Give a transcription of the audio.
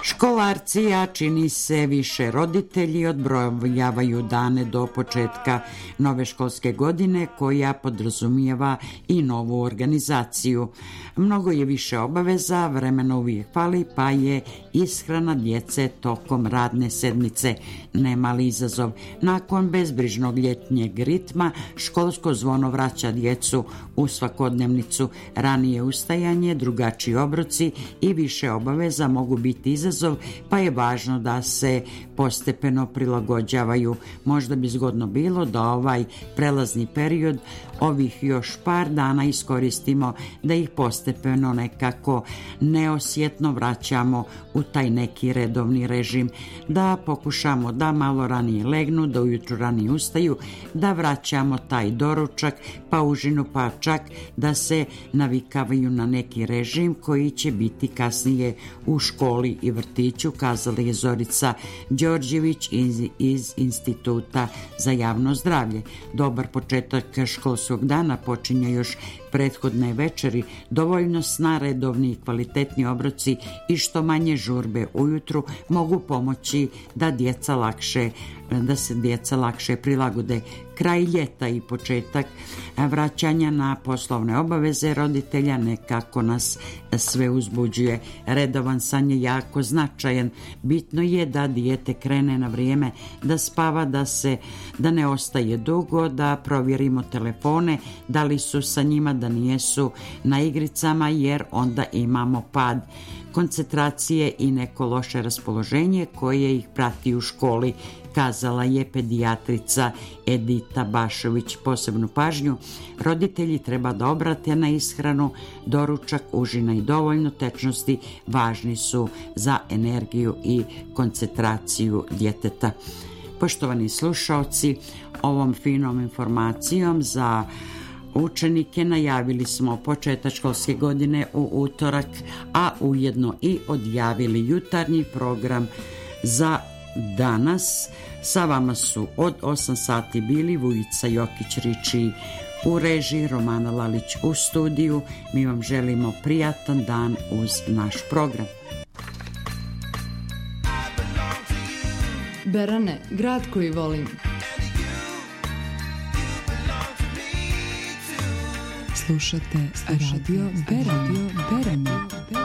Školarci, a čini se više roditelji, odbrojavaju dane do početka nove školske godine koja podrazumijeva i novu organizaciju. Mnogo je više obaveza, vremena uvijek fali, pa je ishrana djece tokom radne sedmice nemali izazov. Nakon bezbrižnog ljetnjeg ritma, školsko zvono vraća djecu u svakodnevnicu. Ranije ustajanje, drugačiji obroci i više obaveza mogu biti izazov, pa je važno da se postepeno prilagođavaju. Možda bi zgodno bilo da ovaj prelazni period, ovih još par dana, iskoristimo da ih postepeno nekako neosjetno vraćamo u taj neki redovni režim, da pokušamo da malo ranije legnu, da ujutru ranije ustaju, da vraćamo taj doručak, pa užinu, pa čak da se navikavaju na neki režim koji će biti kasnije u školi i vrtiću, kazala je Zorica Đorđević iz Instituta za javno zdravlje. Dobar početak školskog dana počinje još prethodne večeri, dovoljno sna, redovni i kvalitetni obroci i što manje žurbe ujutru mogu pomoći da se djeca lakše prilagode. Kraj ljeta i početak vraćanja na poslovne obaveze roditelja nekako nas sve uzbuđuje. Redovan san je jako značajan. Bitno je da dijete krene na vrijeme da spava, da ne ostaje dugo, da provjerimo telefone, da li su sa njima, da nijesu na igricama, jer onda imamo pad koncentracije i neko loše raspoloženje koje ih prati u školi, kazala je pedijatrica Edita Bašović. Posebnu pažnju roditelji treba da obrate na ishranu, doručak, užina i dovoljno tečnosti važni su za energiju i koncentraciju djeteta. Poštovani slušaoci, ovom finom informacijom za učenike najavili smo početak školske godine u utorak, a ujedno i odjavili jutarnji program za danas. Sa vama su od 8 sati bili Vujica Jokić-Riči u režiji, Romana Lalić u studiju. Mi vam želimo prijatan dan uz naš program. Berane, grad koji volim. Slušate Radio Berane.